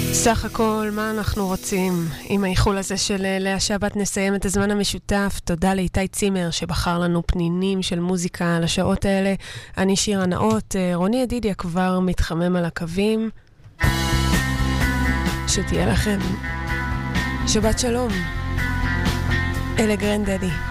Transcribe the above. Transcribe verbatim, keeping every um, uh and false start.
סך הכל, מה אנחנו רוצים? עם האיחול הזה של לאה שבת נסיים את הזמן המשותף. תודה לאיתי צימר שבחר לנו פנינים של מוזיקה על השעות האלה. אני שירה נאות, רוני אדידיה כבר מתחמם על הקווים. שתהיה לכם שבת שלום. אלה גרנד דדי.